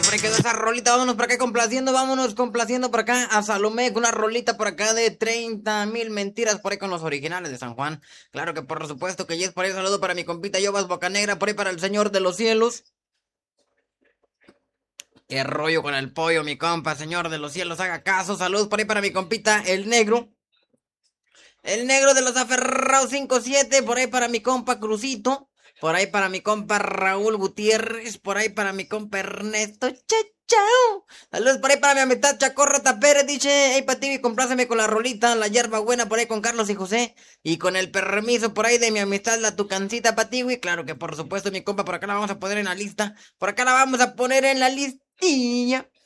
Por ahí quedó esa rolita, vámonos por acá complaciendo, vámonos complaciendo por acá a Salomé con una rolita por acá de 30,000 mentiras por ahí con los originales de San Juan. Claro que por supuesto que yes, por ahí saludo para mi compita Yobas Bocanegra, por ahí para el Señor de los Cielos. Qué rollo con el pollo, mi compa, Señor de los Cielos, haga caso. Saludos por ahí para mi compita El Negro. El negro de los aferrados 5-7, por ahí para mi compa Crucito, por ahí para mi compa Raúl Gutiérrez, por ahí para mi compa Ernesto Chao. Saludos por ahí para mi amistad Chacorro Pérez, dice, hey Pativi, compláceme con la rolita, la hierba buena por ahí con Carlos y José, y con el permiso por ahí de mi amistad la Tucancita Patiwi, claro que por supuesto mi compa, por acá la vamos a poner en la lista, por acá la vamos a poner en la listilla.